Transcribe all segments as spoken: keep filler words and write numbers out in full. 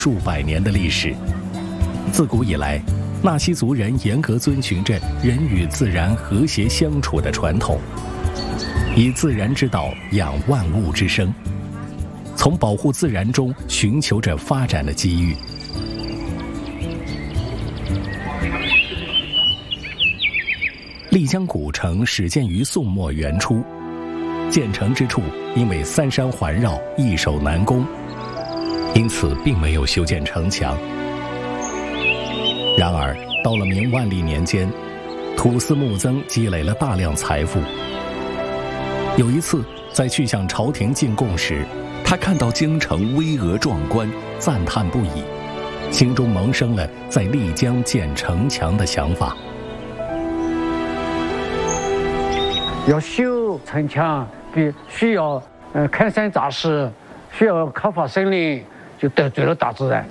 数百年的历史。自古以来，纳西族人严格遵循着人与自然和谐相处的传统，以自然之道养万物之生，从保护自然中寻求着发展的机遇。丽江古城始建于宋末元初，建成之处因为三山环绕，易守难攻，因此并没有修建城墙。然而到了明万历年间，土司穆曾积累了大量财富。有一次在去向朝廷进贡时，他看到京城巍峨壮观，赞叹不已，心中萌生了在丽江建城墙的想法。 要修城墙，必须要呃开山杂石，需要开发森林，就得罪了大自然。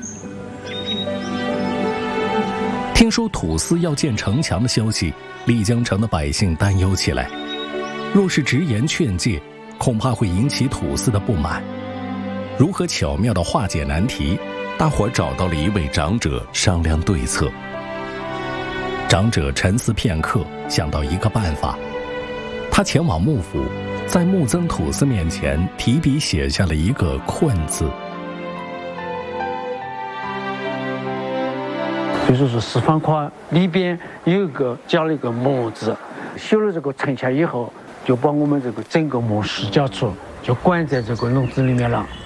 听说土司要建城墙的消息，丽江城的百姓担忧起来。若是直言劝诫，恐怕会引起土司的不满。如何巧妙地化解难题？大伙找到了一位长者商量对策。长者沉思片刻，想到一个办法。他前往幕府，在穆曾土司面前提笔写下了一个困字。 所以说是四方块里边有一个加了一个木字，修了这个城墙以后，就把我们这个整个木石家厝就关在这个笼子里面了。